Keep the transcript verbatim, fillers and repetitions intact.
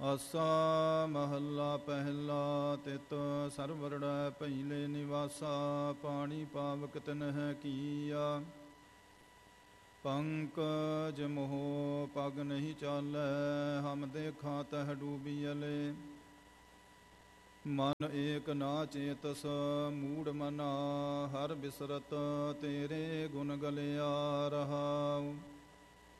ਆਸਾ ਮਹੱਲਾ ਪਹਿਲਾ। ਤਿਤ ਸਰਵਰੜੈ ਪਹਿਲੇ ਨਿਵਾਸਾ, ਪਾਣੀ ਪਾਵਕ ਤਿਨਹਿ ਕੀਆ। ਪੰਕਜ ਮੋਹ ਪਗ ਨਹੀਂ ਚਾਲੈ, ਹਮ ਦੇਖਾਂ ਤਹ ਡੂਬੀਅਲੇ। ਮਨ ਏਕ ਨਾ ਚੇਤਸ ਮੂੜ ਮਨਾ, ਹਰ ਬਿਸਰਤ ਤੇਰੇ ਗੁਣ ਗਲਿਆ ਰਹਾਉ।